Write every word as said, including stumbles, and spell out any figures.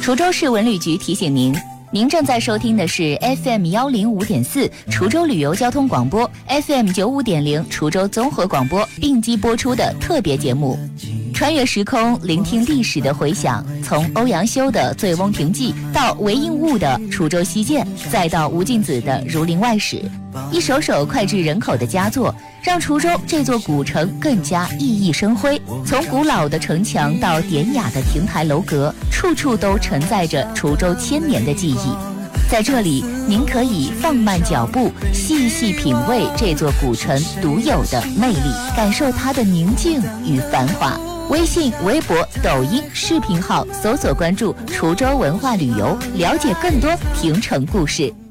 滁州市文旅局提醒您，您正在收听的是 F M 一零五点四 滁州旅游交通广播 F M 九十五点零 滁州综合广播并机播出的特别节目，穿越时空，聆听历史的回响，从欧阳修的《醉翁亭记》到韦应物的《滁州西涧》，再到吴敬梓的《儒林外史》，一首首脍炙人口的佳作，让滁州这座古城更加熠熠生辉。从古老的城墙到典雅的亭台楼阁，处处都承载着滁州千年的记忆。在这里，您可以放慢脚步，细细品味这座古城独有的魅力，感受它的宁静与繁华。微信、微博、抖音视频号搜索关注滁州文化旅游，了解更多亭城故事。